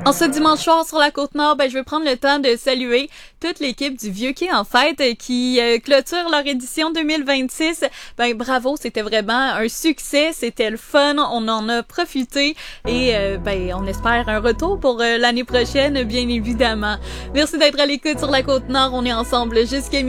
En ce dimanche soir sur la Côte-Nord, je vais prendre le temps de saluer toute l'équipe du Vieux Quai en fête qui clôture leur édition 2026. Bravo, c'était vraiment un succès, c'était le fun, on en a profité et on espère un retour pour l'année prochaine, bien évidemment. Merci d'être à l'écoute sur la Côte-Nord, on est ensemble jusqu'à